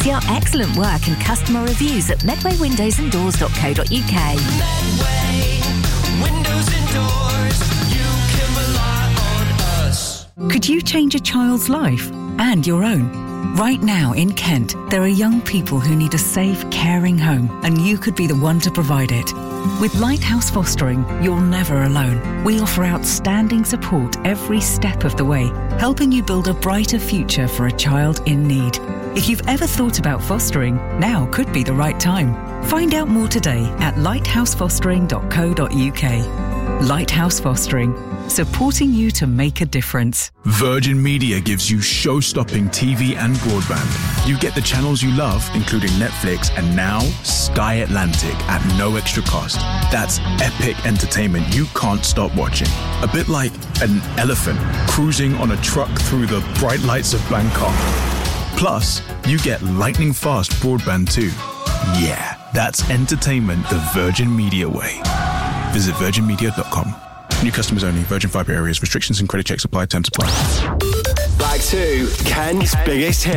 See our excellent work and customer reviews at medwaywindowsanddoors.co.uk. Medway Windows and Doors. You can rely on us. Could you change a child's life and your own? Right now in Kent, there are young people who need a safe, caring home, and you could be the one to provide it. With Lighthouse Fostering, you're never alone. We offer outstanding support every step of the way, helping you build a brighter future for a child in need. If you've ever thought about fostering, now could be the right time. Find out more today at lighthousefostering.co.uk. Lighthouse Fostering, supporting you to make a difference. Virgin Media gives you show-stopping TV and broadband. You get the channels you love, including Netflix and now Sky Atlantic at no extra cost. That's epic entertainment you can't stop watching. A bit like an elephant cruising on a truck through the bright lights of Bangkok. Plus, you get lightning-fast broadband too. Yeah, that's entertainment the Virgin Media way. Visit virginmedia.com. New customers only. Virgin Fibre areas. Restrictions and credit checks apply. Terms apply. Back to Kent's biggest hit.